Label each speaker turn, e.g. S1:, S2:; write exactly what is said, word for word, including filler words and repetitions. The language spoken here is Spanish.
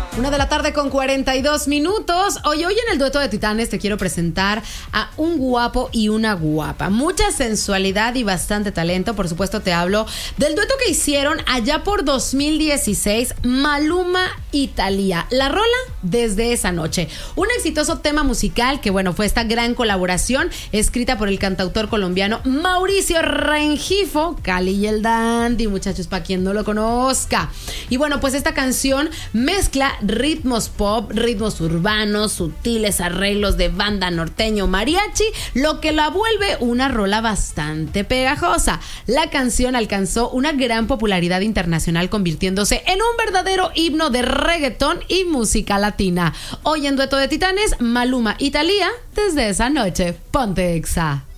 S1: Una de la tarde con cuarenta y dos minutos. Hoy, hoy en el dueto de Titanes te quiero presentar a un guapo y una guapa. Mucha sensualidad y bastante talento. Por supuesto te hablo del dueto que hicieron allá por dos mil dieciséis, Maluma y Thalía. La rola Desde esa noche. Un exitoso tema musical que, bueno, fue esta gran colaboración escrita por el cantautor colombiano Mauricio Rengifo, Cali y el Dandy, muchachos, para quien no lo conozca. Y bueno, pues esta canción mezcla ritmos pop, ritmos urbanos, sutiles arreglos de banda norteño mariachi, lo que la vuelve una rola bastante pegajosa. La canción alcanzó una gran popularidad internacional, convirtiéndose en un verdadero himno de reggaetón y música latina. Hoy en Dueto de Titanes, Maluma y Thalía, Desde esa noche. Ponte Exa.